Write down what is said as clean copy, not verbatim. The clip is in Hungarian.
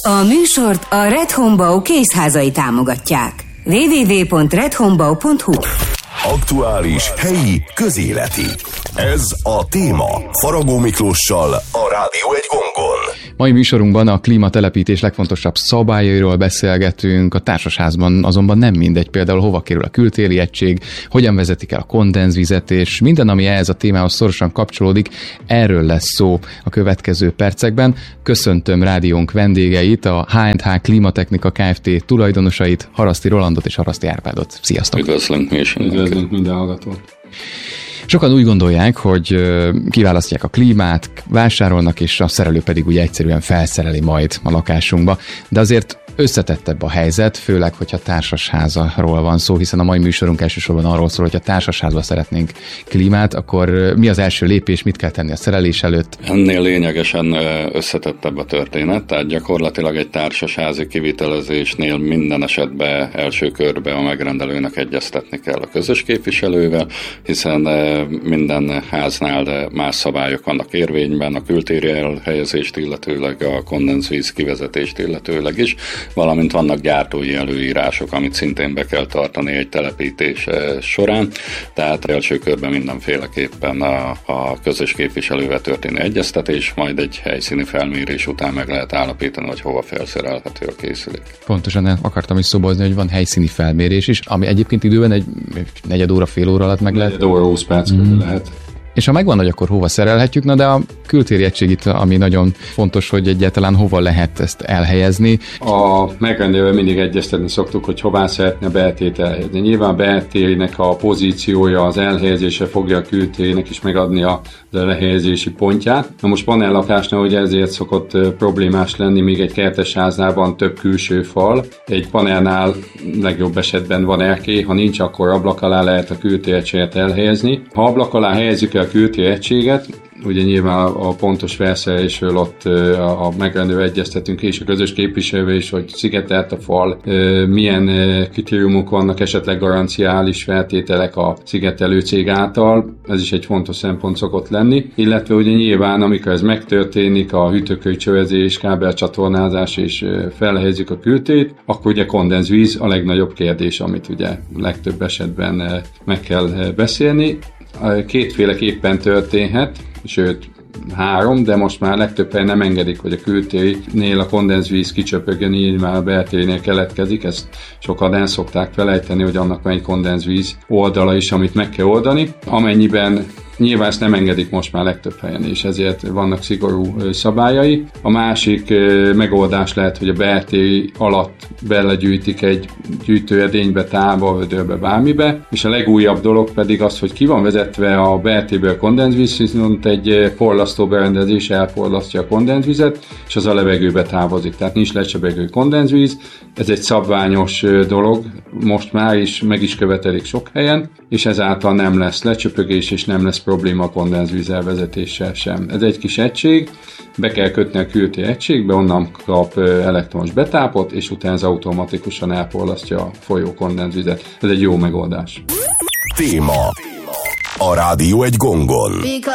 A műsort a Red Homebau kézházai támogatják. www.redhomebau.hu. Aktuális, helyi, közéleti. Ez a téma. Faragó Miklóssal, a Rádió egy gongon. Mai műsorunkban a klímatelepítés legfontosabb szabályairól beszélgetünk, a társasházban azonban nem mindegy, például hova kerül a kültéri egység, hogyan vezetik el a kondenzvizet, és minden, ami ehhez a témához szorosan kapcsolódik, erről lesz szó a következő percekben. Köszöntöm rádiónk vendégeit, a H&H Klímatechnika Kft. Tulajdonosait, Haraszti Rolandot és Haraszti Árpádot. Sziasztok! Üdvözlünk mi is! Üdvözlünk minden hallgatót! Sokan úgy gondolják, hogy kiválasztják a klímát, vásárolnak, és a szerelő pedig ugye egyszerűen felszereli majd a lakásunkba. De azért összetettebb a helyzet, főleg, hogyha társasházról van szó, hiszen a mai műsorunk elsősorban arról szól, hogy a társasházba szeretnénk klímát, akkor mi az első lépés, mit kell tenni a szerelés előtt? Ennél lényegesen összetettebb a történet, tehát gyakorlatilag egy társasházi kivitelezésnél minden esetben első körben a megrendelőnek egyeztetni kell a közös képviselővel, hiszen minden háznál más szabályok vannak érvényben, a kültéri elhelyezést illetőleg, a kondenzvíz kivezetést illetőleg is, valamint vannak gyártói előírások, amit szintén be kell tartani egy telepítés során, tehát első körben mindenféleképpen a közös képviselővel történő egyeztetés, majd egy helyszíni felmérés után meg lehet állapítani, hogy hova felszerelhető a készülék. Pontosan akartam is szobozni, hogy van helyszíni felmérés is, ami egyébként időben egy negyed óra, fél óra alatt meg lehet. Negyed óra, 20 perc lehet. És ha megvan, hogy akkor hova szerelhetjük, na de a kültéri egység itt, ami nagyon fontos, hogy egyáltalán hova lehet ezt elhelyezni. A megrendelővel mindig egyeztetni szoktuk, hogy hová szeretne a beltét elhelyezni. Nyilván a beltérinek a pozíciója, az elhelyezése fogja a kültérinek is megadni a lehelyezési pontját. Na most panellakásnál, hogy ezért szokott problémás lenni, még egy kertesháznál van több külső fal, egy panelnál legjobb esetben van erkély, ha nincs, akkor ablak alá lehet a kültéri egységet elhelyezni. Ha ablak alá helyezzük el a kültéri egységet, ugye nyilván a pontos felszerelésről ott a megrendelő egyeztetünk és a közös képviselővel is, hogy szigetelt a fal, milyen kritériumok vannak, esetleg garanciális feltételek a szigetelő cég által, ez is egy fontos szempont szokott lenni, illetve ugye nyilván amikor ez megtörténik, a hűtőkőcsövezés, kábelcsatornázás és felhelyezzük a kültét, akkor ugye kondenzvíz a legnagyobb kérdés, amit ugye legtöbb esetben meg kell beszélni. Kétféleképpen történhet, sőt 3, de most már legtöbb helyen nem engedik, hogy a kültérinél a kondenzvíz kicsöpögjön, így már a beltérinél keletkezik, ezt sokan el szokták felejteni, hogy annak van egy kondenzvíz oldala is, amit meg kell oldani. Amennyiben nyilván ezt nem engedik most már legtöbb helyen, és ezért vannak szigorú szabályai. A másik megoldás lehet, hogy a beltéri alatt belegyűjtik egy gyűjtőedénybe, tálba, vödörbe, bármibe, és a legújabb dolog pedig az, hogy ki van vezetve a beltériből a kondenzvíz, viszont egy porlasztó berendezés elporlasztja a kondenzvizet, és az a levegőbe távozik, tehát nincs lecsebegő kondenzvíz. Ez egy szabványos dolog, most már is meg is követelik sok helyen, és ezáltal nem lesz lecsöpögés, és nem lesz probléma a kondenzvíz elvezetéssel sem. Ez egy kis egység, be kell kötni a kültéri egységbe, onnan kap elektromos betápot, és utána ez automatikusan elporlasztja a folyó kondenzvizet. Ez egy jó megoldás. Téma. A Rádió egy gongon.